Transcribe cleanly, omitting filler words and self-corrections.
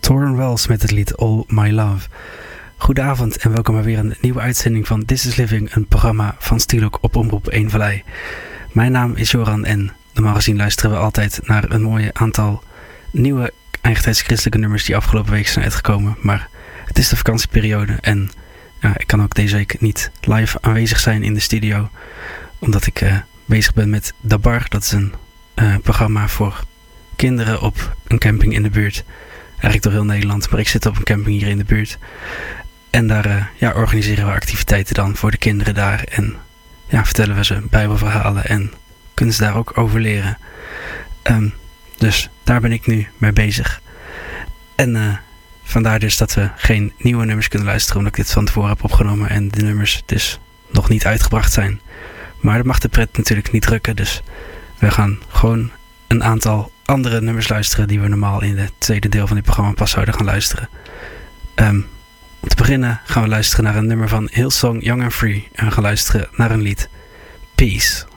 Torren Wells met het lied All My Love. Goedenavond en welkom bij weer een nieuwe uitzending van This Is Living, een programma van Stielok op Omroep Eemvallei. Mijn naam is Joran en normaal gezien luisteren we altijd naar een mooi aantal nieuwe eigentijds christelijke nummers die afgelopen week zijn uitgekomen. Maar het is de vakantieperiode en ik kan ook deze week niet live aanwezig zijn in de studio, omdat ik bezig ben met Dabar. Dat is een programma voor kinderen op een camping in de buurt. Eigenlijk door heel Nederland, maar ik zit op een camping hier in de buurt. En daar organiseren we activiteiten dan voor de kinderen daar. En vertellen we ze bijbelverhalen en kunnen ze daar ook over leren. Dus daar ben ik nu mee bezig. En vandaar dus dat we geen nieuwe nummers kunnen luisteren, omdat ik dit van tevoren heb opgenomen en de nummers dus nog niet uitgebracht zijn. Maar dat mag de pret natuurlijk niet drukken, dus we gaan gewoon een aantal andere nummers luisteren die we normaal in het tweede deel van dit programma pas zouden gaan luisteren. Om te beginnen gaan we luisteren naar een nummer van Hillsong Young and Free en we gaan luisteren naar een lied Peace.